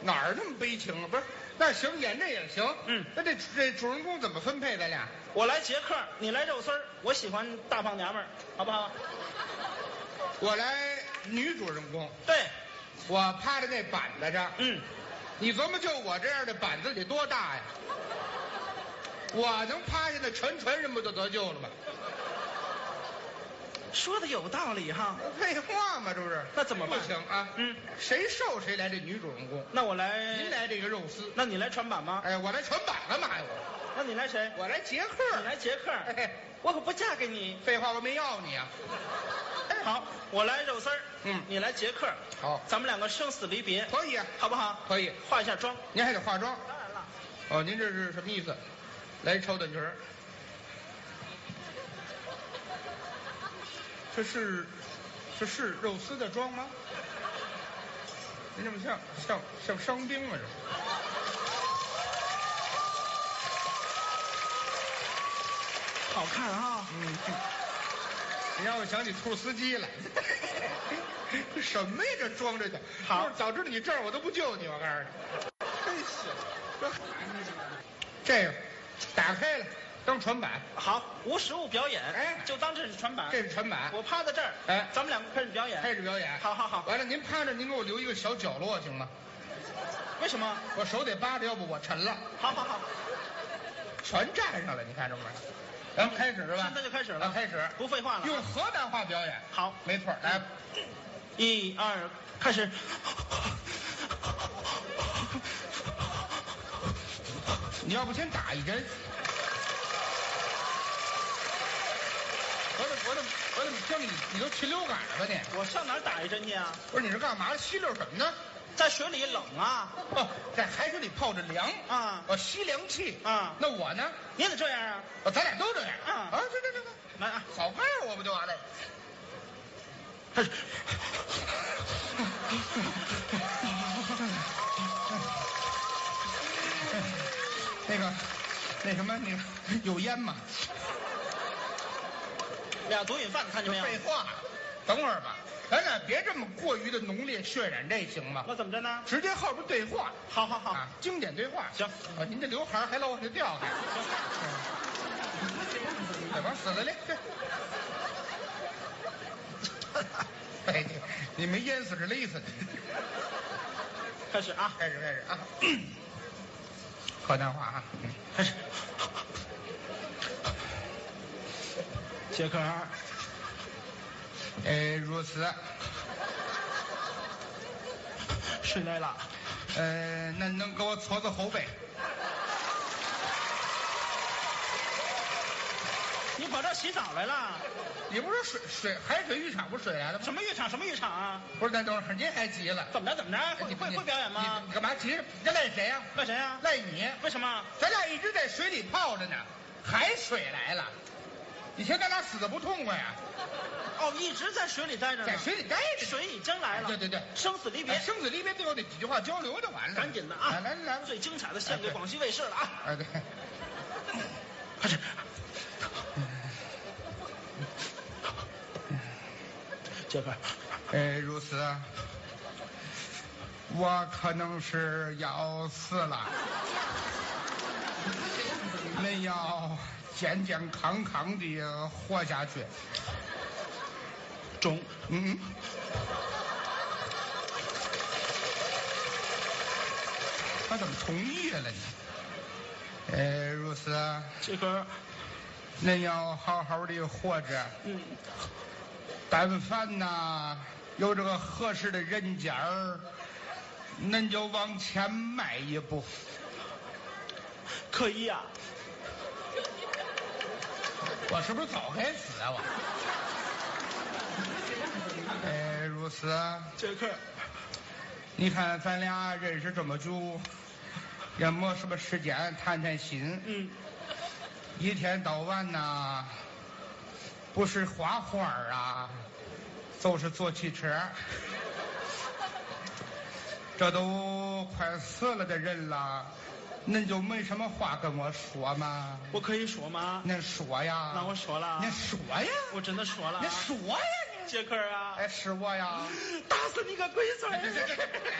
哪儿那么悲情啊？不是，那行，演这也行。那这主人公怎么分配？咱俩， 我来杰克，你来肉丝儿，我喜欢大胖娘们儿，好不好？ 我来女主人公， 对， 我趴在那板子上。你琢磨，就我这样的板子得多大呀？我能趴下，那全人不就得救了吗？ 说的有道理哈。 废话嘛，这不是？ 那怎么办？ 不行啊。谁瘦谁来这女主人公。 那我来， 您来这个肉丝。 那你来船板吗？ 哎，我来船板干嘛呀？ 那你来谁？ 我来杰克。 你来杰克。我可不嫁给你。 废话，我没要你啊。 好，我来肉丝儿。你来杰克。 好， 咱们两个生死离别。 可以啊， 好不好？ 可以。 化一下妆。 您还得化妆。 当然了。 哦，您这是什么意思？来抽短裙儿。这是肉丝的妆吗？您这么像伤兵啊？这好看啊！ 你让我想起兔司机来。什么呀？这妆这叫好， 早知道你这儿我都不救你，我告诉你。真是，这个打开了。当船板。好， 无实物表演。 哎， 就当这是船板。 这是船板。 我趴在这儿。 哎， 咱们两个开始表演。 开始表演。 好好好。 完了，您趴着，您给我留一个小角落行吗？ 为什么？ 我手得扒着，要不我沉了。 好好好。 全站上了，你看着没？咱们开始是吧？ 现在就开始了。 开始。 不废话了。 用河南话表演。 好， 没错。来 ，1、2，开始。 你要不先打一针？我怎么听你都禽流感了吧你？ 我上哪儿打一针去啊？ 不是，你是干嘛？吸溜什么呢？ 在水里冷啊！ 哦，在海水里泡着凉啊！ 吸凉气啊！ 那我呢？ 你也得这样啊！ 咱俩都这样啊！ 这， 来啊！ 好看我不就完了？ 开始。 那什么，有烟吗？ 俩毒瘾犯，看见没有？ 废话，等会儿吧，咱俩别这么过于的浓烈渲染，这行吗？ 那怎么着呢？ 直接后边对话。 好好好， 经典对话。 行， 您这刘海还老往下掉还。对，往死了咧，对。哎，你没淹死是勒死的。 开始啊！ 开始啊！河南话啊！ 开始。杰克， 如此。 谁来了？ 那能给我搓搓后背？ 你跑这洗澡来了？ 你不是海水浴场不是水来了吗？ 什么浴场？什么浴场啊？ 不是，那等会儿您还急了？ 怎么着？会表演吗？ 你干嘛急？这赖谁呀？ 赖谁呀？ 赖你。 为什么？ 咱俩一直在水里泡着呢，海水来了，以前咱俩死的不痛快呀？ 哦，一直在水里待着呢。 在水里待着。 水已经来了。 对， 生死离别。 生死离别，最后得几句话交流就完了。 赶紧的啊！ 来， 最精彩的献给广西卫视了啊！ 对， 开始。杰克， 如此，我可能是要死了，恁要健健康康的活下去。 中， 他怎么同意了呢？如此， 杰克， 恁要好好的活着。但凡呐有这个合适的人家儿，恁就往前迈一步。 可以呀。 我是不是早该死啊我？如此。 杰克， 你看咱俩认识这么久，也没什么时间谈谈心。一天到晚呐，不是画画啊，就是坐汽车。这都快死了的人了，恁就没什么话跟我说吗？ 我可以说吗？ 恁说呀。 那我说了。 您说呀。 我真的说了。 您说呀你。 杰克啊。 是我呀。 打死你个龟孙！